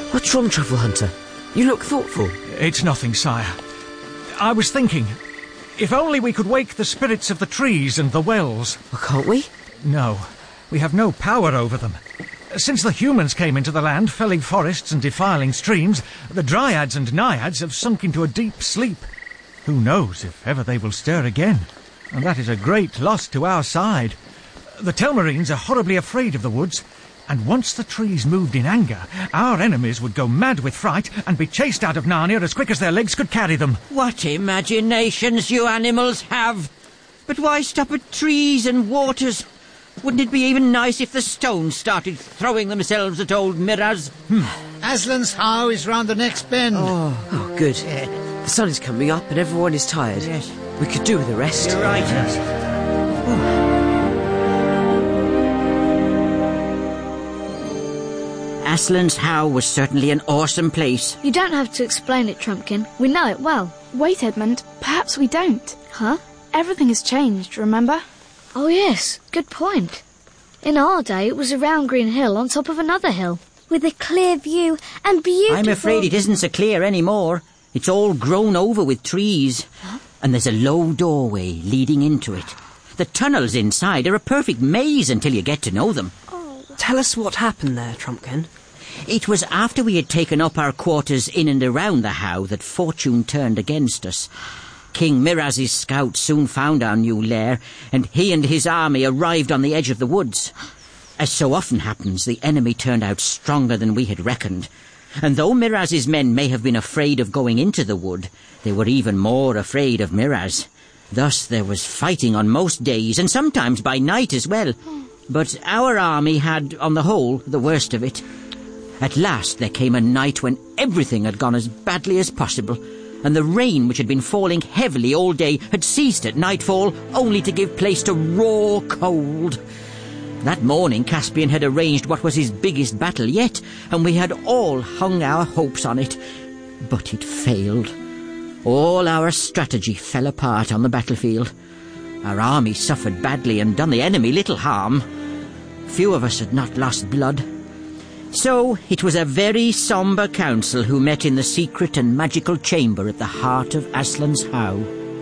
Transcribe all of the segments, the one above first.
What's wrong, Truffle Hunter? You look thoughtful. It's nothing, sire. I was thinking, if only we could wake the spirits of the trees and the wells. Well, can't we? No, we have no power over them. Since the humans came into the land, felling forests and defiling streams, the dryads and naiads have sunk into a deep sleep. Who knows if ever they will stir again? And that is a great loss to our side. The Telmarines are horribly afraid of the woods, and once the trees moved in anger, our enemies would go mad with fright and be chased out of Narnia as quick as their legs could carry them. What imaginations you animals have! But why stop at trees and waters? Wouldn't it be even nice if the stones started throwing themselves at old Miraz? Aslan's How is round the next bend. Oh, good. The sun is coming up and everyone is tired. Yes. We could do with a rest. You're right. Aslan's How was certainly an awesome place. You don't have to explain it, Trumpkin. We know it well. Wait, Edmund. Perhaps we don't. Huh? Everything has changed, remember? Oh, yes. Good point. In our day, it was a round green hill on top of another hill. With a clear view and beautiful... I'm afraid it isn't so clear anymore. It's all grown over with trees. Huh? And there's a low doorway leading into it. The tunnels inside are a perfect maze until you get to know them. Tell us what happened there, Trumpkin. It was after we had taken up our quarters in and around the How that fortune turned against us. King Miraz's scouts soon found our new lair, and he and his army arrived on the edge of the woods. As so often happens, the enemy turned out stronger than we had reckoned. And though Miraz's men may have been afraid of going into the wood, they were even more afraid of Miraz. Thus there was fighting on most days, and sometimes by night as well. But our army had, on the whole, the worst of it. At last there came a night when everything had gone as badly as possible, and the rain, which had been falling heavily all day, had ceased at nightfall, only to give place to raw cold. That morning Caspian had arranged what was his biggest battle yet, and we had all hung our hopes on it. But it failed. All our strategy fell apart on the battlefield. Our army suffered badly and done the enemy little harm. Few of us had not lost blood. So it was a very sombre council who met in the secret and magical chamber at the heart of Aslan's How.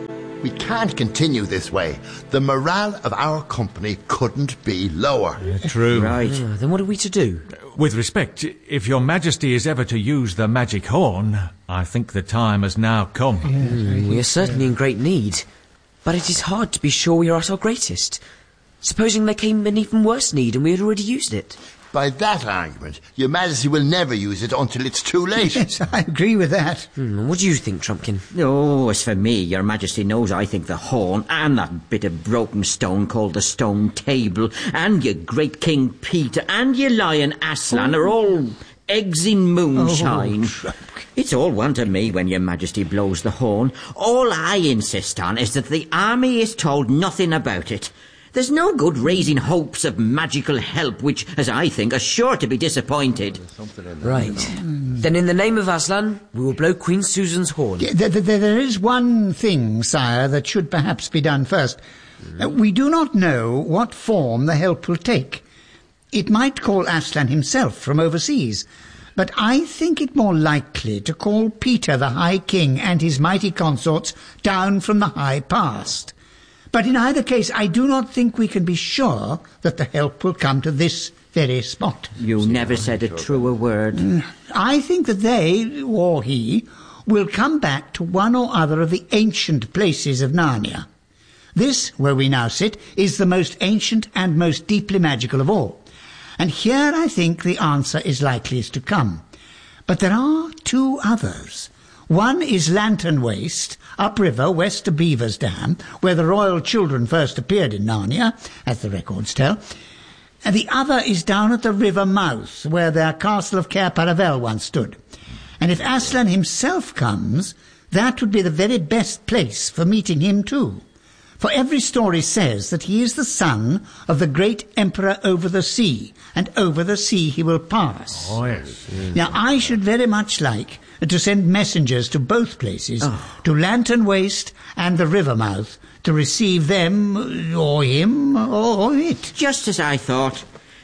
We can't continue this way. The morale of our company couldn't be lower. True. Right. Then what are we to do? With respect, if your majesty is ever to use the magic horn, I think the time has now come. We are certainly in great need. But it is hard to be sure we are at our greatest. Supposing there came an even worse need and we had already used it. By that argument, your majesty will never use it until it's too late. Yes, I agree with that. What do you think, Trumpkin? Oh, as for me, your majesty knows I think the horn and that bit of broken stone called the stone table and your great King Peter and your lion Aslan are all eggs in moonshine. It's all one to me when your majesty blows the horn. All I insist on is that the army is told nothing about it. There's no good raising hopes of magical help, which, as I think, are sure to be disappointed. Right. Then in the name of Aslan, we will blow Queen Susan's horn. There is one thing, sire, that should perhaps be done first. We do not know what form the help will take. It might call Aslan himself from overseas, but I think it more likely to call Peter the High King and his mighty consorts down from the high past. But in either case, I do not think we can be sure that the help will come to this very spot. You never said a truer word. I think that they, or he, will come back to one or other of the ancient places of Narnia. This, where we now sit, is the most ancient and most deeply magical of all. And here I think the answer is likeliest to come. But there are two others. One is Lantern Waste, upriver west of Beaver's Dam, where the royal children first appeared in Narnia, as the records tell. And the other is down at the river mouth, where their castle of Cair Paravel once stood. And if Aslan himself comes, that would be the very best place for meeting him too. For every story says that he is the son of the great emperor over the sea, and over the sea he will pass. Oh, yes. Now, I should very much like to send messengers to both places, to Lantern Waste and the river mouth, to receive them, or him, or it. Just as I thought.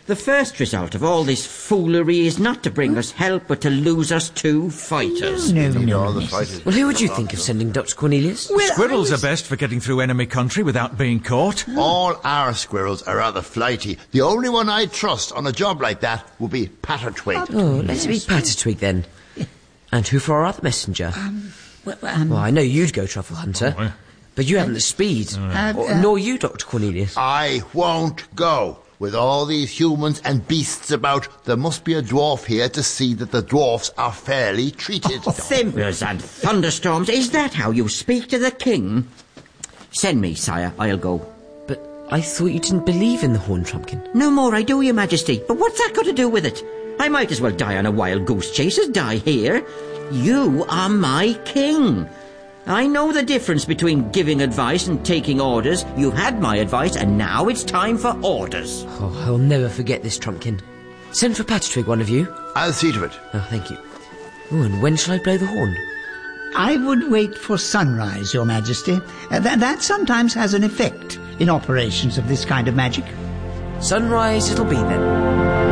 The first result of all this foolery is not to bring us help, but to lose us 2 fighters. All the fighters. Well, who would you think of sending Dr. Cornelius? Squirrels are best for getting through enemy country without being caught. All our squirrels are rather flighty. The only one I'd trust on a job like that would be Pattertwig. Oh, let it be Pattertwig then. And who for our other messenger? Well, I know you'd go Truffle Hunter, but you haven't the speed. Nor you, Dr. Cornelius. I won't go. With all these humans and beasts about, there must be a dwarf here to see that the dwarfs are fairly treated. Thimbles and thunderstorms, is that how you speak to the king? Send me, sire, I'll go. But I thought you didn't believe in the Horn Trumpkin. No more I do, your majesty, but what's that got to do with it? I might as well die on a wild goose chase as die here. You are my king. I know the difference between giving advice and taking orders. You've had my advice, and now it's time for orders. Oh, I'll never forget this, Trumpkin. Send for Pattertwig, one of you. I'll see to it. Oh, thank you. Oh, and when shall I blow the horn? I would wait for sunrise, Your Majesty. That sometimes has an effect in operations of this kind of magic. Sunrise it'll be then.